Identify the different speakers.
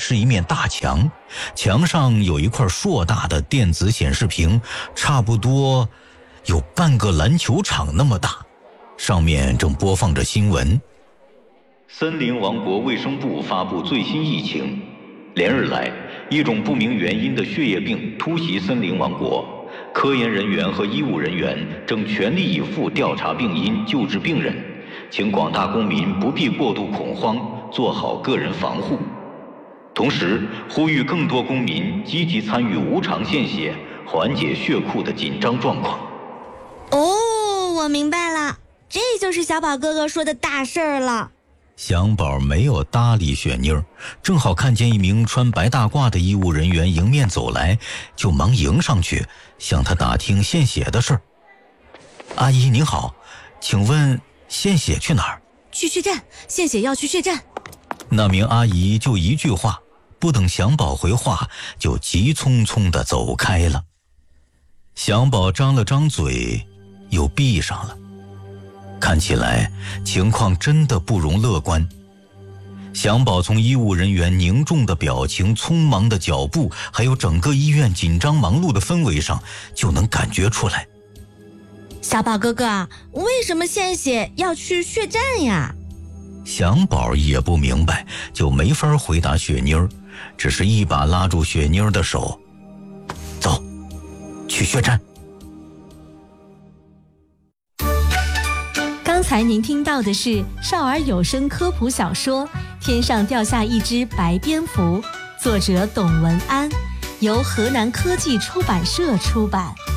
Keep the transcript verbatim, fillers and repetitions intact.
Speaker 1: 是一面大墙，墙上有一块硕大的电子显示屏，差不多有半个篮球场那么大，上面正播放着新闻。
Speaker 2: 森林王国卫生部发布最新疫情，连日来，一种不明原因的血液病突袭森林王国，科研人员和医务人员正全力以赴调查病因、救治病人，请广大公民不必过度恐慌，做好个人防护。同时，呼吁更多公民积极参与无偿献血，缓解血库的紧张状况。
Speaker 3: 哦，我明白了，这就是小宝哥哥说的大事儿了。
Speaker 1: 小宝没有搭理雪妮儿，正好看见一名穿白大褂的医务人员迎面走来，就忙迎上去向他打听献血的事儿。阿姨您好，请问献血去哪儿？
Speaker 3: 去血站，献血要去血站。
Speaker 1: 那名阿姨就一句话，不等祥宝回话，就急匆匆地走开了。祥宝张了张嘴，又闭上了。看起来情况真的不容乐观。祥宝从医务人员凝重的表情、匆忙的脚步，还有整个医院紧张忙碌的氛围上，就能感觉出来。
Speaker 3: 小宝哥哥，为什么献血要去血站呀？
Speaker 1: 祥宝也不明白，就没法回答雪妮儿，只是一把拉住雪妮儿的手，走，去血站。
Speaker 4: 刚才您听到的是少儿有声科普小说《天上掉下一只白蝙蝠》，作者董文安，由河南科技出版社出版。